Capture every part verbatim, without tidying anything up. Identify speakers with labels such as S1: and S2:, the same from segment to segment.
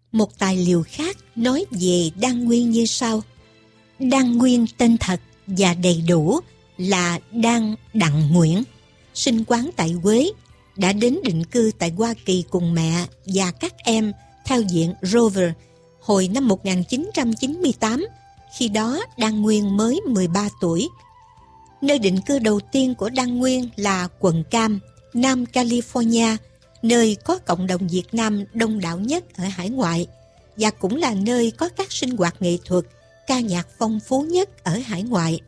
S1: Một tài liệu khác nói về Đăng Nguyên như sau. Đăng Nguyên tên thật và đầy đủ là Đăng Đặng Nguyễn, sinh quán tại Quế, đã đến định cư tại Hoa Kỳ cùng mẹ và các em theo diện Rover hồi năm một nghìn chín trăm chín mươi tám, khi đó Đăng Nguyên mới mười ba tuổi. Nơi định cư đầu tiên của Đăng Nguyên là quận Cam, Nam California, nơi có cộng đồng Việt Nam đông đảo nhất ở hải ngoại và cũng là nơi có các sinh hoạt nghệ thuật, ca nhạc phong phú nhất ở hải ngoại.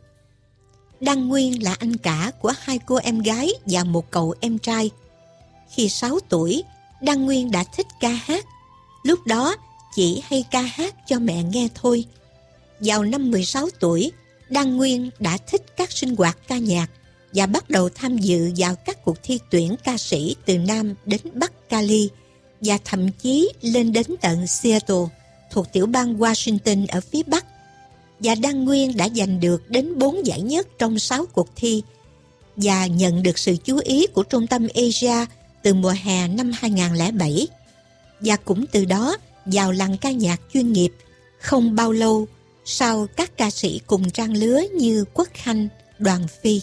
S1: Đăng Nguyên là anh cả của hai cô em gái và một cậu em trai. Khi sáu tuổi, Đăng Nguyên đã thích ca hát. Lúc đó chỉ hay ca hát cho mẹ nghe thôi. Vào năm mười sáu tuổi, Đăng Nguyên đã thích các sinh hoạt ca nhạc và bắt đầu tham dự vào các cuộc thi tuyển ca sĩ từ Nam đến Bắc Cali và thậm chí lên đến tận Seattle thuộc tiểu bang Washington ở phía Bắc. Và Đăng Nguyên đã giành được đến bốn giải nhất trong sáu cuộc thi và nhận được sự chú ý của Trung tâm Asia từ mùa hè năm hai không không bảy. Và cũng từ đó vào làng ca nhạc chuyên nghiệp không bao lâu sau các ca sĩ cùng trang lứa như Quốc Khanh, Đoàn Phi.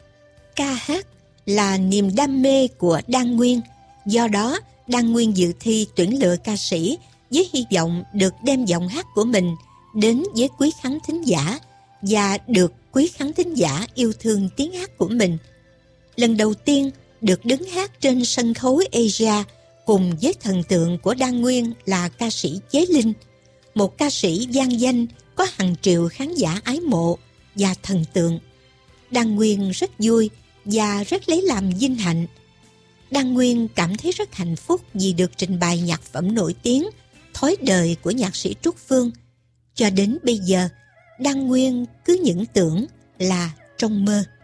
S1: Ca hát là niềm đam mê của Đăng Nguyên, do đó Đăng Nguyên dự thi tuyển lựa ca sĩ với hy vọng được đem giọng hát của mình đến với quý khán thính giả và được quý khán thính giả yêu thương tiếng hát của mình. Lần đầu tiên được đứng hát trên sân khấu Asia cùng với thần tượng của Đăng Nguyên là ca sĩ Chế Linh, một ca sĩ vang danh có hàng triệu khán giả ái mộ và thần tượng. Đăng Nguyên rất vui và rất lấy làm vinh hạnh. Đăng Nguyên cảm thấy rất hạnh phúc vì được trình bày nhạc phẩm nổi tiếng Thói đời của nhạc sĩ Trúc Phương. Cho đến bây giờ, Đăng Nguyên cứ những tưởng là trong mơ.